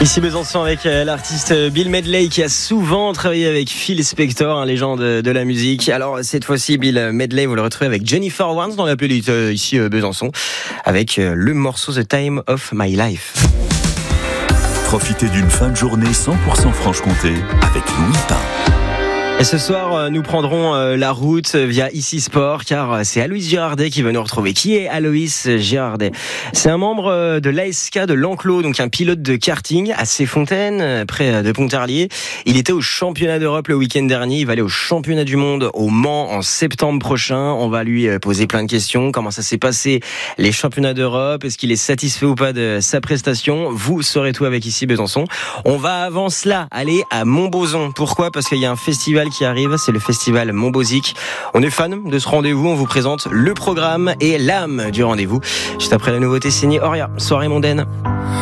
Ici Besançon avec l'artiste Bill Medley qui a souvent travaillé avec Phil Spector, légende de la musique. Alors cette fois-ci Bill Medley, vous le retrouvez avec Jennifer Warnes dans la playlist ici Besançon avec le morceau The Time of My Life. Profitez d'une fin de journée 100% Franche-Comté avec Louis Pain. Et ce soir, nous prendrons la route via Ici Sport, car c'est Aloïs Girardet qui va nous retrouver. Qui est Aloïs Girardet ? C'est un membre de l'ASK de l'Enclos, donc un pilote de karting à Cesfontaines, près de Pontarlier. Il était au championnat d'Europe le week-end dernier. Il va aller au championnat du monde au Mans en septembre prochain. On va lui poser plein de questions. Comment ça s'est passé, les championnats d'Europe ? Est-ce qu'il est satisfait ou pas de sa prestation ? Vous saurez tout avec Ici Besançon. On va avant cela aller à Montbozon. Pourquoi ? Parce qu'il y a un festival qui arrive, c'est le festival Montbosic. On est fan de ce rendez-vous, on vous présente le programme et l'âme du rendez-vous. Juste après la nouveauté signée Oria, soirée mondaine.